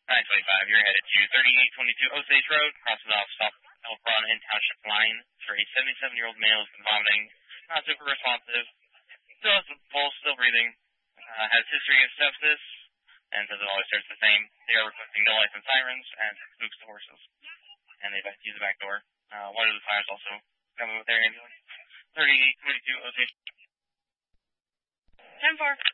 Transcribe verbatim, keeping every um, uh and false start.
nine twenty-five, you're headed to thirty-eight twenty-two Osage Road, crosses off South Elk Run and Township line for a seventy-seven-year-old male who's been vomiting, not super responsive, still has a pulse, still breathing, uh, has history of sepsis, and says it always starts the same. They are requesting no lights and sirens and spooks the horses. And they've had to use the back door. Uh, one of the fires also coming with their ambulance. thirty-eight twenty-two Osage. ten four.